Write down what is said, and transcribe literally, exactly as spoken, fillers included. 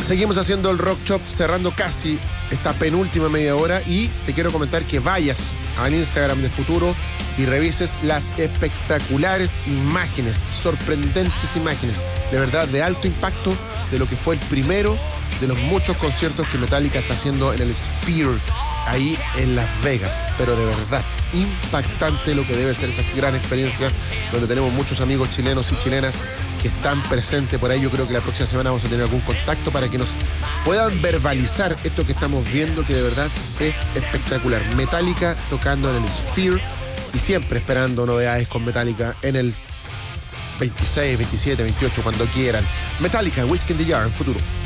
Seguimos haciendo el Rock Shop, cerrando casi esta penúltima media hora, y te quiero comentar que vayas al Instagram de Futuro y revises las espectaculares imágenes, sorprendentes imágenes, de verdad, de alto impacto, de lo que fue el primero de los muchos conciertos que Metallica está haciendo en el Sphere, ahí en Las Vegas. Pero de verdad, impactante lo que debe ser esa gran experiencia, donde tenemos muchos amigos chilenos y chilenas que están presentes por ahí. Yo creo que la próxima semana vamos a tener algún contacto para que nos puedan verbalizar esto que estamos viendo, que de verdad es espectacular. Metallica tocando en el Sphere, y siempre esperando novedades con Metallica en el veintiséis, veintisiete, veintiocho, cuando quieran. Metallica, Whiskey in the Jar, en Futuro.